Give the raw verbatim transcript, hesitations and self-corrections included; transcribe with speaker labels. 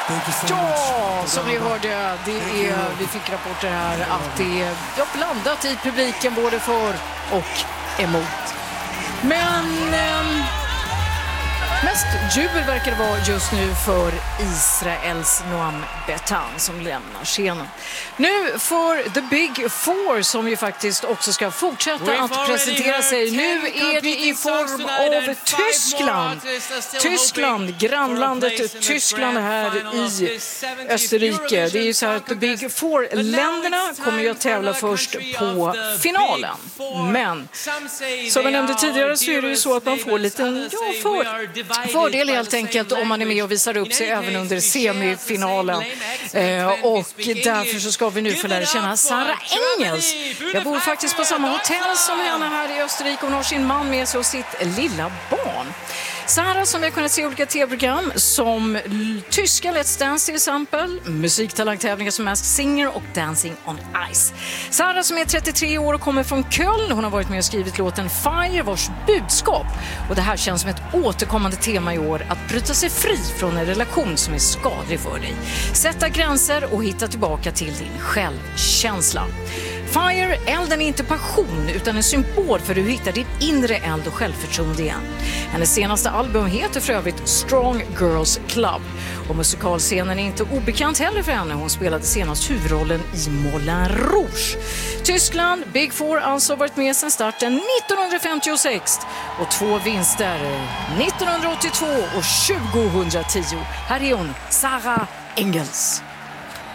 Speaker 1: Ja, som ni hörde, det är, vi fick rapporter här att det är blandat i publiken både för och emot. Men eh, mest jubel verkar det vara just nu för Israels Noam Betan som lämnar scenen. Nu för The Big Four som ju faktiskt också ska fortsätta att presentera sig. Nu är det i form av Tyskland. Tyskland, grannlandet Tyskland här i Österrike. Det är ju så här att The Big Four-länderna kommer ju att tävla först på finalen. Men som jag nämnde tidigare så är det ju så att man får lite ja, för, fördel helt enkelt om man är med och visar upp sig även under semifinalen. Eh, och därför så ska vi nu få lära känna Sarah Engels. Jag bor faktiskt på samma hotell som henne här i Österrike. Hon har sin man med sig och sitt lilla barn. Sarah som vi har kunnat se i olika tv-program som tyska Let's Dance till exempel, musiktalangtävlingar som Masked Singer och Dancing on Ice. Sarah som är trettiotre år och kommer från Köln. Hon har varit med och skrivit låten Fire vars budskap. Och det här känns som ett återkommande tema i år att bryta sig fri från en relation som är skadlig för dig. Sätta gränser och hitta tillbaka till din självkänsla. Fire, elden är inte passion utan en symbol för hur du hittar din inre eld och självförtroende igen. Hennes senaste album heter för övrigt Strong Girls Club. Och musikalscenen är inte obekant heller för henne. Hon spelade senast huvudrollen i Moulin Rouge. Tyskland, Big Four, alltså varit med sedan starten nittonhundrafemtiosex. Och två vinster nittonhundraåttiotvå och tjugohundratio. Här är hon, Sarah Engels.